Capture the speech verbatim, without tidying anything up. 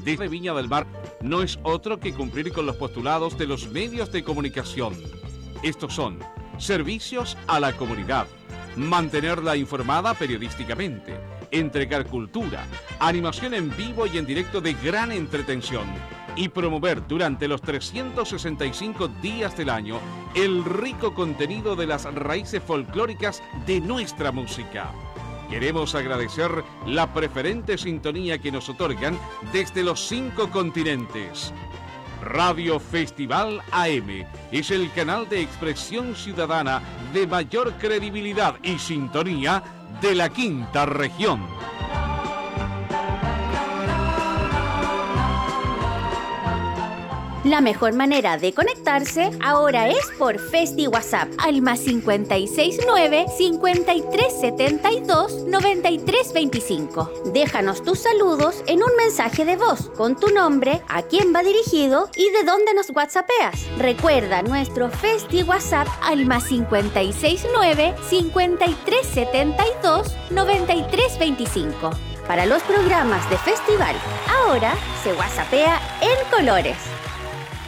desde Viña del Mar no es otro que cumplir con los postulados de los medios de comunicación. Estos son servicios a la comunidad, mantenerla informada periodísticamente, entregar cultura, animación en vivo y en directo de gran entretención y promover durante los trescientos sesenta y cinco días del año el rico contenido de las raíces folclóricas de nuestra música. Queremos agradecer la preferente sintonía que nos otorgan desde los cinco continentes. Radio Festival A M es el canal de expresión ciudadana de mayor credibilidad y sintonía de la quinta región. La mejor manera de conectarse ahora es por Festi WhatsApp al más cincuenta y seis nueve, cincuenta y tres setenta y dos, noventa y tres veinticinco. Déjanos tus saludos en un mensaje de voz con tu nombre, a quién va dirigido y de dónde nos whatsappeas. Recuerda nuestro Festi WhatsApp al más cincuenta y seis nueve, cincuenta y tres setenta y dos, noventa y tres veinticinco. Para los programas de festival, ahora se whatsappea en colores.